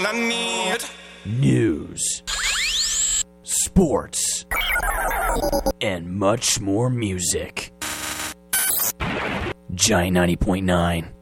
I need. News, sports, and much more music. Giant 90.9.